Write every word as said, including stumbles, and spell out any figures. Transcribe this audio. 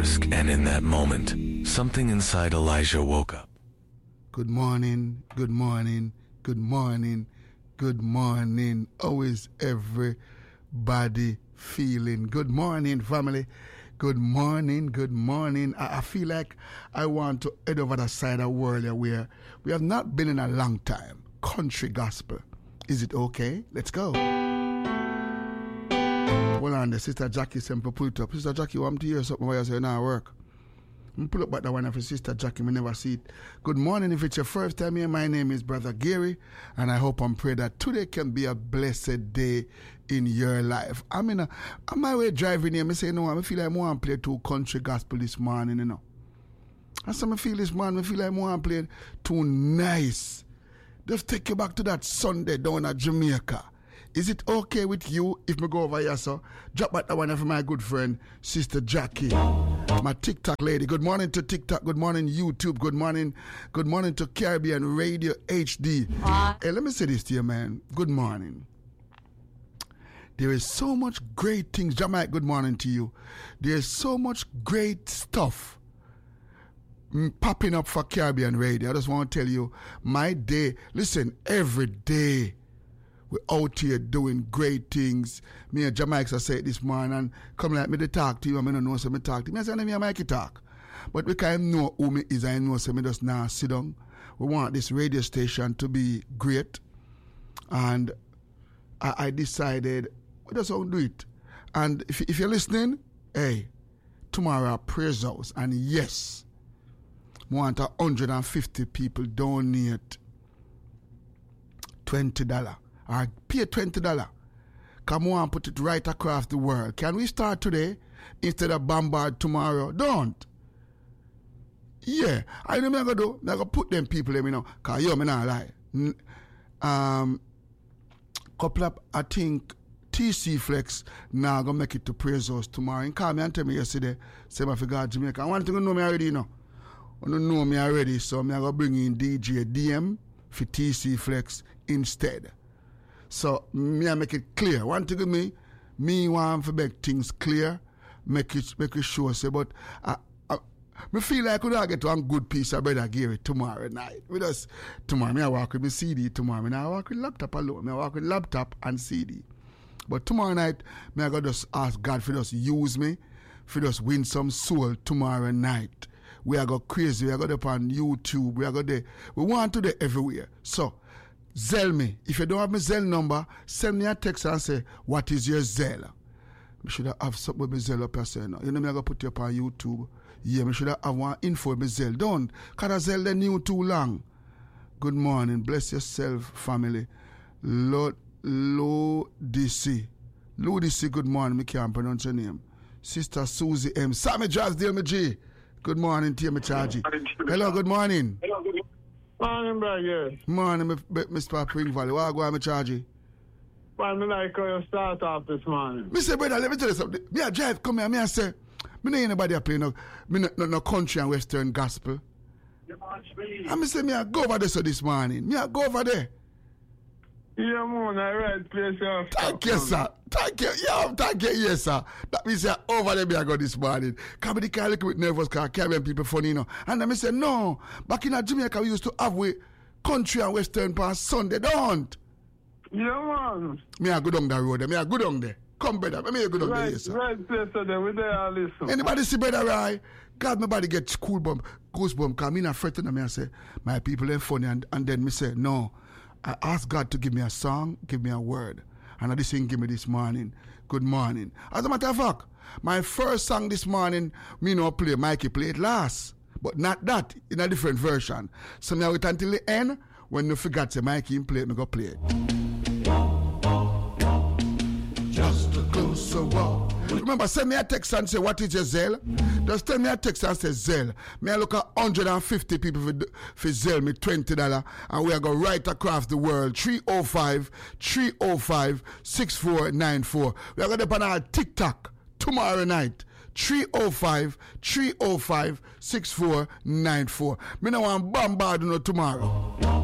dusk, and in that moment, something inside Elijah woke up. Good morning, good morning, good morning, good morning. How is everybody feeling? Good morning, family. Good morning, good morning. I, I feel like I want to head over the side of the world where we have not been in a long time. Country gospel. Is it okay? Let's go. Hold on, the Sister Jackie sempre pull it up. Sister Jackie, want to hear something while you say, nah, work. I pull up back that one for Sister Jackie, I never see it. Good morning. If it's your first time here, my name is Brother Gary, and I hope and pray that today can be a blessed day in your life. I mean, uh, on my way driving here, I say, no, I feel like I want to play two country gospel this morning, you know. And so I feel this morning, I feel like I want to play too nice. Just take you back to that Sunday down at Jamaica. Is it okay with you if we go over here, sir? Drop back that one for my good friend, Sister Jackie, my TikTok lady. Good morning to TikTok. Good morning, YouTube. Good morning. Good morning to Caribbean Radio H D. Uh. Hey, let me say this to you, man. Good morning. There is so much great things. Jamaica, good morning to you. There is so much great stuff popping up for Caribbean Radio. I just want to tell you, my day, listen, every day, we're out here doing great things. Me and Jamaica said this morning, and come like me to talk to you, and I don't know so me talk to you. I say, me and Mikey talk. But because I know who me is, I know so me just now sit down. We want this radio station to be great. And I, I decided, we just don't do it. And if, if you're listening, hey, tomorrow praise house. And yes, we want one hundred fifty people donate twenty dollars. Or pay twenty dollars. Come on, put it right across the world. Can we start today instead of bombard tomorrow? Don't. Yeah. I know what I'm going to do. I'm going to put them people in, you know. Because, yo, I'm not lie. Um, couple of, I think, T C Flex now going to make it to Praise House tomorrow. And call me and tell me yesterday, say I forgot Jamaica. I want to know me already, you know. I don't know me already, so I'm going to bring in D J D M for T C Flex instead. So, me I make it clear. One thing with me, me want to make things clear, make it make it sure. Say, but I, I, I feel like I could get one good piece of Brother Gary tomorrow night. With us tomorrow, me I walk with my C D tomorrow. Me I walk with laptop alone. Me I walk with laptop and C D. But tomorrow night, me I go just ask God for just use me, for just win some soul tomorrow night. We are go crazy. We are go up on YouTube. We are go there. We want to do everywhere. So. Zell me. If you don't have my Zell number, send me a text and say, what is your Zell? I should have something with my Zell up here. Say, no. You know me, I go put you up on YouTube. Yeah, I should have one info with my Zell. Don't. Because Zell they new too long. Good morning. Bless yourself, family. Lord, Lodisi. Lodisi, good morning. I can't pronounce your name. Sister Susie M. Sammy Drasdale, my G. Good morning to you, my chargy. Hello, good morning. Hello, good morning. Morning, bro, yes. Morning, Mister Spring Valley. What go on, my chargy? Well, I like how you start off this morning. Mister Brother, let me tell you something. Me a drive, come here, me a say, me know anybody a play no, me no, no, no country and western gospel. And me say, me a go over there so this morning. Me a go over there. Yeah, man, I right place. Thank you, sir. Thank you. Yeah, thank you, yes, sir. That means you're over there, me I go this morning. Come the car a little bit nervous because Caribbean people funny, you know. And then me say, no, back in Jamaica, we used to have we country and western past Sunday, don't. Yeah, man. Me a go down the road, me a go down there. Come, brother, me a go down right, there, yes, sir. Right place, so then we there, listen. Anybody see brother, right? God, my body get cool bump, goosebump, because me not fretting, me I say, my people ain't funny, and, and then me say, no. I ask God to give me a song, give me a word. And I just sing, give me this morning. Good morning. As a matter of fact, my first song this morning, me no play, Mikey play it last. But not that, in a different version. So now wait until the end, when you forget, say, Mikey play it, me go play it. Just a closer walk. Remember, send me a text and say, what is your Zell? Just send me a text and say, Zell. Me I look at one hundred fifty people for, for Zell, me twenty dollars, and we are going right across the world. three oh five, three oh five, six four nine four. We are going to put on our TikTok tomorrow night. three oh five, three oh five, six four nine four. Me no want bombard you tomorrow.